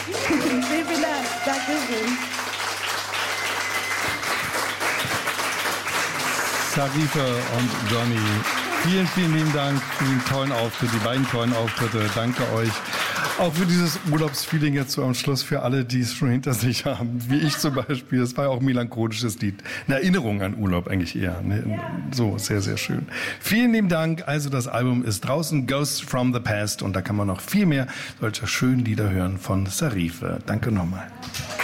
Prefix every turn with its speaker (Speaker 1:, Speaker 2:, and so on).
Speaker 1: Vielen Dank. Dankeschön.
Speaker 2: Zarife und Johnny, vielen, vielen lieben Dank für den tollen Auftritt, die beiden tollen Auftritte. Danke euch. Auch für dieses Urlaubsfeeling jetzt so am Schluss für alle, die es schon hinter sich haben, wie ich zum Beispiel. Das war ja auch ein melancholisches Lied. Eine Erinnerung an Urlaub eigentlich eher. Ne? So, sehr, sehr schön. Vielen lieben Dank. Also das Album ist draußen, Ghosts from the Past. Und da kann man noch viel mehr solcher schönen Lieder hören von Zarife. Danke nochmal.